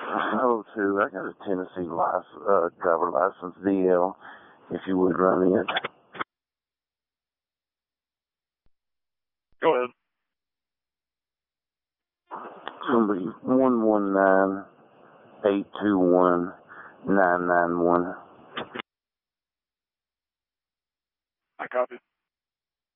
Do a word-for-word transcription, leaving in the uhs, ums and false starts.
oh two. I got a Tennessee license, uh, driver license, D L, if you would run it. Go ahead. It's going to be one one nine, eight two one, nine nine one. I copy.